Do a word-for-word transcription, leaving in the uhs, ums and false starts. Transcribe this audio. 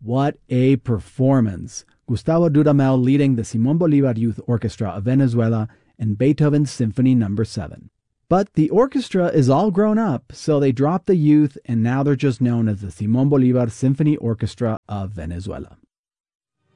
What a performance! Gustavo Dudamel leading the Simón Bolívar Youth Orchestra of Venezuela in Beethoven's Symphony number seven. But the orchestra is all grown up, so they dropped the youth and now they're just known as the Simón Bolívar Symphony Orchestra of Venezuela.